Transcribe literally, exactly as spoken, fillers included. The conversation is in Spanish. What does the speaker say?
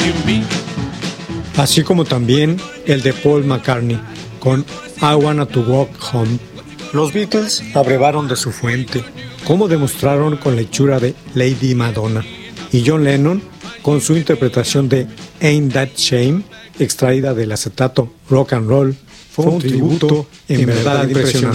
Así como también el de Paul McCartney con I Wanna to Walk Home. Los Beatles abrevaron de su fuente, como demostraron con la hechura de Lady Madonna, y John Lennon con su interpretación de Ain't That Shame, extraída del acetato Rock and Roll, fue un tributo en verdad impresionante.